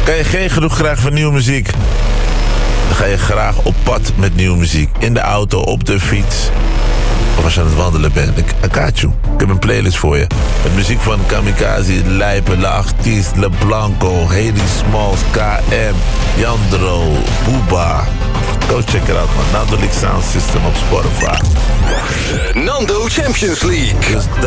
Kan je geen genoeg krijgen van nieuwe muziek? Dan ga je graag op pad met nieuwe muziek. In de auto, op de fiets. Of als je aan het wandelen bent. Ik heb een playlist voor je. Met muziek van Kamikaze, Lijpe, La Artiste, Le Blanco, Haley Smalls, KM, Jandro, Booba. Go check it out, man. Nando League Sound System op Spotify. Nando Champions League. Dus